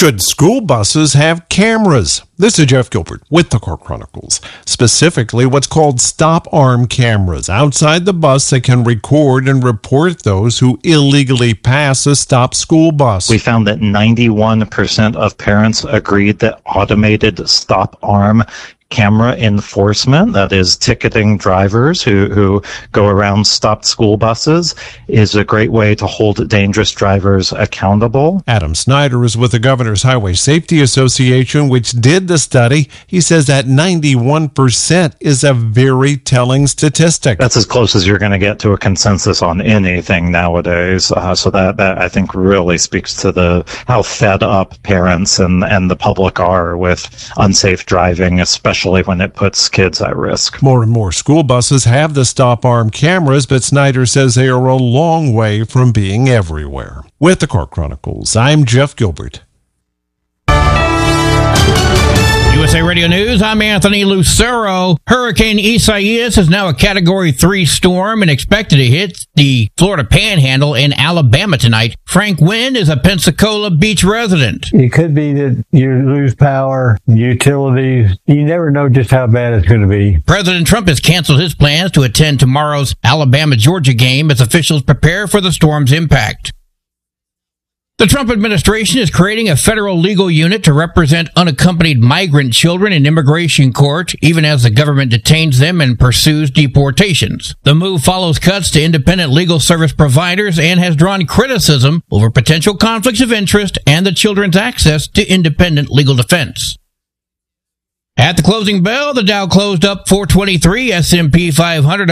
Should school buses have cameras? This is Jeff Gilbert with the Car Chronicles. Specifically, what's called stop-arm cameras outside the bus that can record and report those who illegally pass a stopped school bus. We found that 91% of parents agreed that automated stop-arm camera enforcement, that is ticketing drivers who go around stopped school buses, is a great way to hold dangerous drivers accountable. Adam Snyder is with the Governor's Highway Safety Association, which did the study. He says that 91% is a very telling statistic. That's as close as you're going to get to a consensus on anything nowadays. So that I think really speaks to how fed up parents and the public are with unsafe driving, especially when it puts kids at risk. More and more school buses have the stop-arm cameras, but Snyder says they are a long way from being everywhere. With the Car Chronicles, I'm Jeff Gilbert. USA Radio News, I'm Anthony Lucero. Hurricane Isaias is now a Category 3 storm and expected to hit the Florida Panhandle in Alabama tonight. Frank Wynn is a Pensacola Beach resident. It could be that you lose power, utilities. You never know just how bad it's going to be. President Trump has canceled his plans to attend tomorrow's Alabama-Georgia game as officials prepare for the storm's impact. The Trump administration is creating a federal legal unit to represent unaccompanied migrant children in immigration court, even as the government detains them and pursues deportations. The move follows cuts to independent legal service providers and has drawn criticism over potential conflicts of interest and the children's access to independent legal defense. At the closing bell, the Dow closed up 423, S&P 500